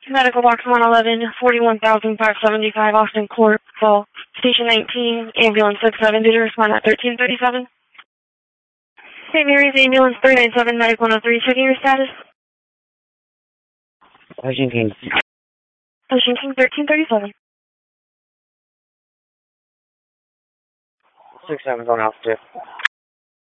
Medical box 111, 41,575 Austin Court, call station 19, ambulance 67, did you respond at 1337? St. Mary's ambulance 397, medic 103, checking your status. Ocean King. Ocean King 1337. 6-7 going altitude.